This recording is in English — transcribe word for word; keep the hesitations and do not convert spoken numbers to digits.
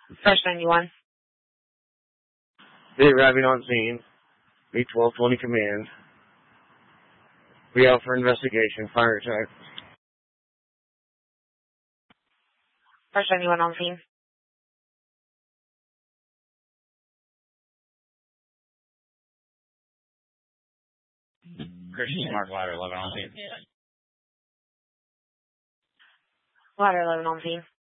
First ninety-one. They arriving on scene. B twelve twenty command. We out for investigation. Fire attack. First ninety-one on scene. Christian Smart Ladder eleven on scene. Ladder eleven on scene.